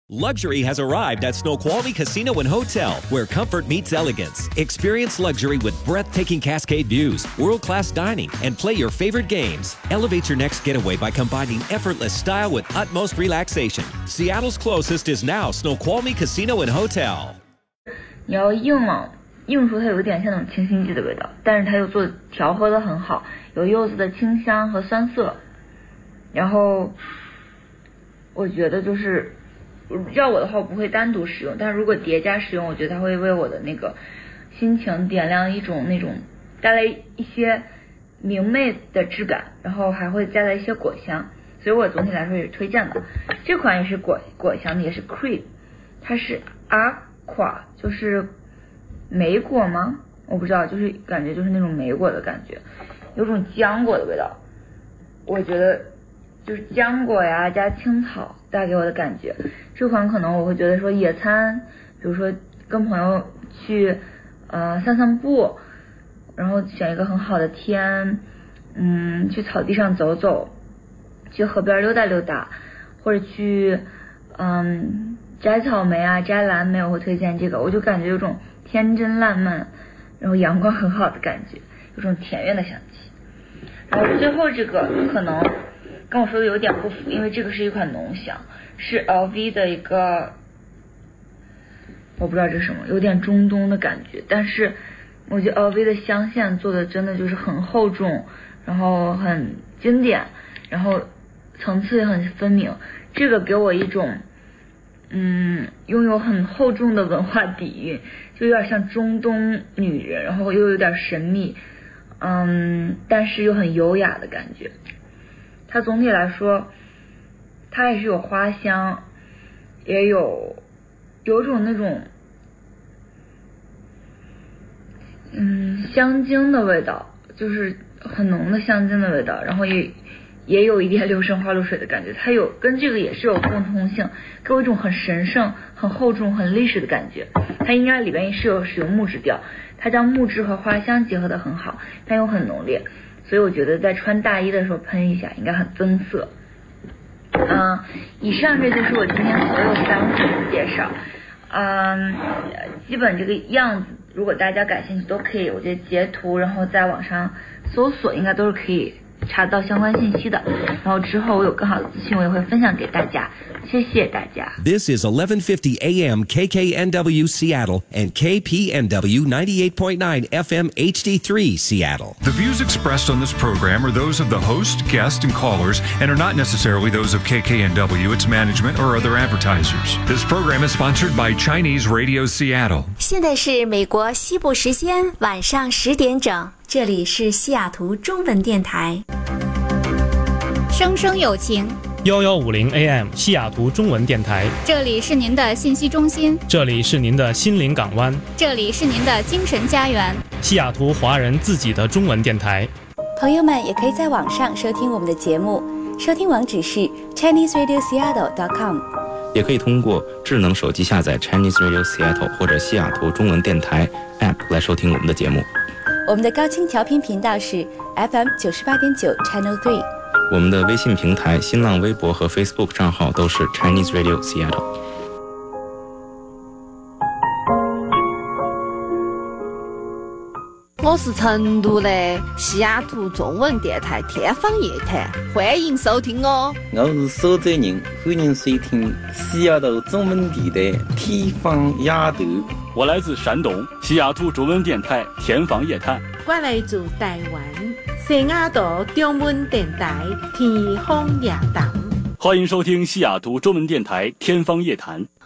Luxury has arrived at Snoqualmie Casino and Hotel, where comfort meets elegance. Experience luxury with breathtaking cascade views, world-class dining, and play your favorite games. Elevate your next getaway by combining effortless style with utmost relaxation. Seattle's closest is now Snoqualmie Casino and Hotel. 你要硬说它有点像那种清新剂的味道，但是它又做调和的很好，有柚子的清香和酸涩。然后我觉得就是要我的话我不会单独使用，但是如果叠加使用，我觉得它会为我的那个心情点亮一种那种带来一些明媚的质感，然后还会带来一些果香，所以我总体来说也是推荐的。这款也是果香的，也是 cream， 它是 aqua， 就是莓果吗？我不知道，就是感觉就是那种莓果的感觉，有种浆果的味道，我觉得就是浆果呀加青草带给我的感觉。这款可能我会觉得说野餐，比如说跟朋友去散散步，然后选一个很好的天，去草地上走走，去河边溜达溜达，或者去摘草莓啊摘蓝莓，我会推荐这个。我就感觉有种天真烂漫，然后阳光很好的感觉，有种田园的香气。然后最后这个可能跟我说的有点不符，因为这个是一款浓香，是 LV 的一个，我不知道这是什么，有点中东的感觉，但是我觉得 LV 的香线做的真的就是很厚重，然后很经典，然后层次也很分明。这个给我一种拥有很厚重的文化底蕴，就有点像中东女人，然后又有点神秘，但是又很优雅的感觉。它总体来说它也是有花香，也有种那种香精的味道，就是很浓的香精的味道，然后也有一点六神花露水的感觉。它有跟这个也是有共通性，给我一种很神圣很厚重很历史的感觉。它应该里边也是有使用木质调，它将木质和花香结合得很好，但又很浓烈，所以我觉得在穿大衣的时候喷一下应该很增色。以上这就是我今天所有3款的介绍。基本这个样子如果大家感兴趣都可以，我觉得截图然后在网上搜索应该都是可以查到相关信息的，然后之后我有更好的资讯我也会分享给大家，谢谢大家。 This is 1150 AM KKNW Seattle and KPNW 98.9 FM HD3 Seattle. The views expressed on this program are those of the host, guest, and callers and are not necessarily those of KKNW, its management, or other advertisers. This program is sponsored by Chinese Radio Seattle. 现在是美国西部时间晚上10点整，这里是西雅图中文电台。 声声有情 1150 AM 西雅图中文电台， 这里是您的信息中心， 这里是您的心灵港湾， 这里是您的精神家园， 西雅图华人自己的中文电台。 朋友们也可以在网上收听我们的节目，收听网址是 ChineseRadioSeattle.com， 也可以通过智能手机下载 Chinese Radio Seattle 或者西雅图中文电台 App 来收听我们的节目。 我们的高清调频频道是 FM 98.9 Channel 3。 我们的微信平台、新浪微博和 Facebook 账号都是 Chinese Radio Seattle。 我是成都的西雅图中文电台天方夜谭，欢迎收听哦。 我是苏州人，欢迎收听西雅图中文电台天方夜谭。 我来自山东，西雅图中文电台天方夜谭。 我来自台湾，西雅图中文电台天方夜谭。 欢迎收听西雅图中文电台天方夜谭。